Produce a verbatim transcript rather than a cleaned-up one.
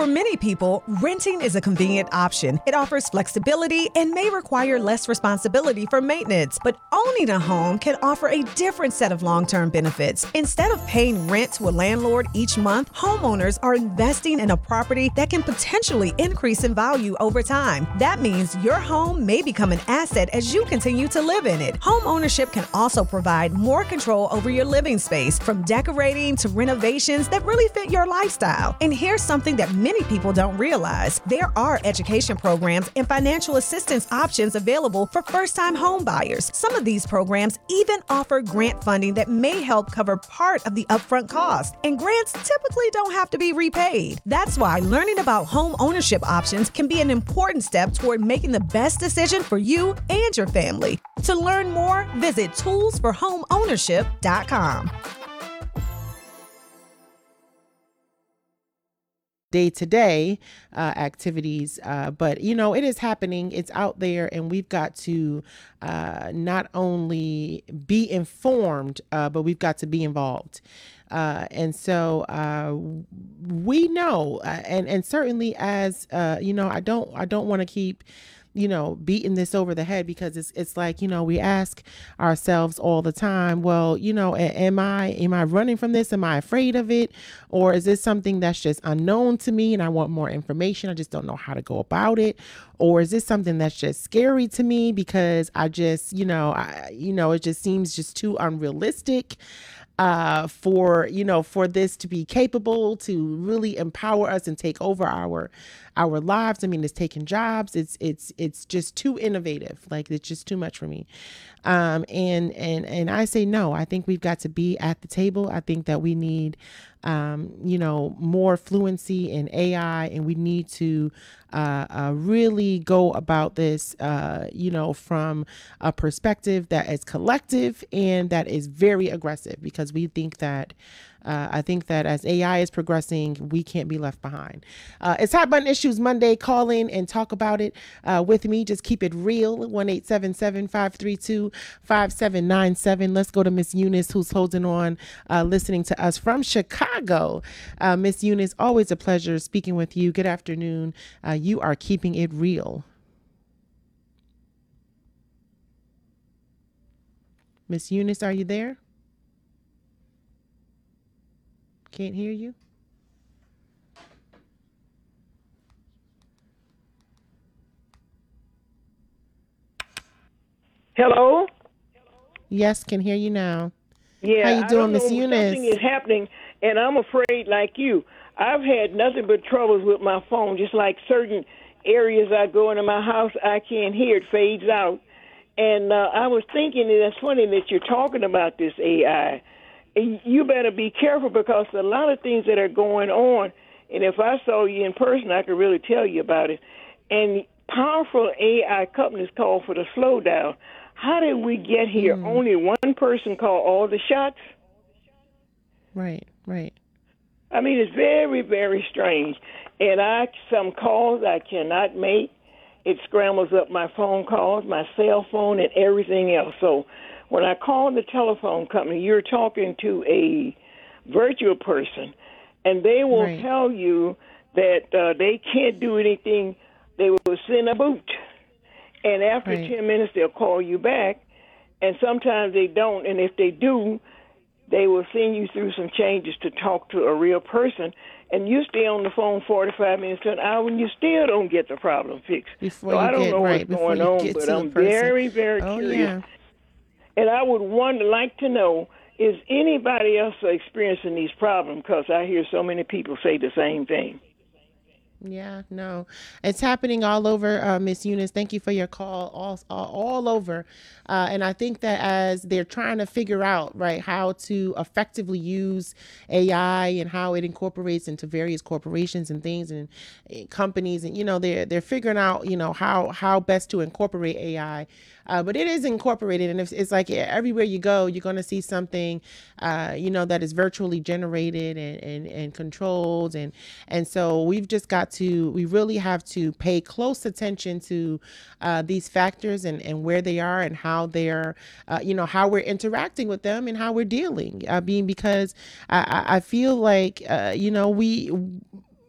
For many people, renting is a convenient option. It offers flexibility and may require less responsibility for maintenance. But owning a home can offer a different set of long-term benefits. Instead of paying rent to a landlord each month, homeowners are investing in a property that can potentially increase in value over time. That means your home may become an asset as you continue to live in it. Home ownership can also provide more control over your living space, from decorating to renovations that really fit your lifestyle. And here's something that many people don't realize. There are education programs and financial assistance options available for first-time home buyers. Some of these programs even offer grant funding that may help cover part of the upfront cost. And grants typically don't have to be repaid. That's why learning about home ownership options can be an important step toward making the best decision for you and your family. To learn more, visit tools for home ownership dot com. day-to-day uh, activities. Uh, but, you know, it is happening. It's out there, and we've got to uh, not only be informed, uh, but we've got to be involved. Uh, and so uh, we know, uh, and and certainly as uh, you know, I don't I don't want to keep you know, beating this over the head, because it's it's like, you know, we ask ourselves all the time, well, you know, am I am I running from this? Am I afraid of it? Or is this something that's just unknown to me and I want more information? I just don't know how to go about it. Or is this something that's just scary to me because I just, you know, I, you know, it just seems just too unrealistic uh, for, you know, for this to be capable to really empower us and take over our our lives. I mean, it's taking jobs. It's it's it's just too innovative. Like, it's just too much for me. Um, and and and I say no. I think we've got to be at the table. I think that we need, um, you know, more fluency in A I, and we need to uh, uh, really go about this, uh, you know, from a perspective that is collective and that is very aggressive, because we think that. Uh, I think that as A I is progressing, we can't be left behind. Uh, it's Hot Button Issues Monday. Call in and talk about it uh, with me. Just keep it real. one eight seven seven, five three two, five seven nine seven. Let's go to Miss Eunice, who's holding on, uh, listening to us from Chicago. Uh, Miss Eunice, always a pleasure speaking with you. Good afternoon. Uh, you are keeping it real. Miss Eunice, are you there? Can't hear you. Hello? Yes, can hear you now. Yeah, how you doing, Miss Eunice? Something is happening, and I'm afraid, like you, I've had nothing but troubles with my phone. Just like certain areas I go into my house, I can't hear it, fades out. And uh, I was thinking, and it's funny that you're talking about this A I. You better be careful, because a lot of things that are going on, and if I saw you in person, I could really tell you about it. And powerful A I companies call for the slowdown. How did we get here? Mm. Only one person called all the shots? Right, right. I mean, it's very, very strange. And I some calls I cannot make. It scrambles up my phone calls, my cell phone, and everything else. So when I call the telephone company, you're talking to a virtual person, and they will right. tell you that uh, they can't do anything. They will send a boot. And after right. ten minutes, they'll call you back, and sometimes they don't. And if they do, they will send you through some changes to talk to a real person, and you stay on the phone forty-five minutes to an hour, and you still don't get the problem fixed. Before so I don't get, know right, what's going on, but I'm very, very oh, curious. Yeah. And I would wonder, like to know, is anybody else experiencing these problems? Because I hear so many people say the same thing. Yeah, no, it's happening all over, uh, Miss Eunice. Thank you for your call. All, all, all over. Uh, and I think that as they're trying to figure out, right, how to effectively use A I and how it incorporates into various corporations and things and, and companies, and, you know, they're, they're figuring out, you know, how, how best to incorporate A I. Uh, but it is incorporated, and it's, it's like everywhere you go, you're going to see something, uh, you know, that is virtually generated and, and, and controlled. And, and so we've just got to, we really have to pay close attention to uh, these factors and, and where they are and how they're, uh, you know, how we're interacting with them and how we're dealing. I mean, because I, I feel like, uh, you know, we,